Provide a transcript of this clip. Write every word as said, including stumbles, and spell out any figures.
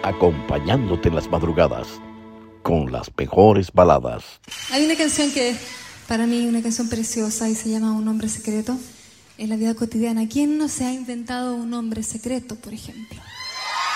acompañándote en las madrugadas con las mejores baladas. Hay una canción que para mí es una canción preciosa y se llama Un hombre secreto en la vida cotidiana. ¿Quién no se ha inventado un hombre secreto, por ejemplo?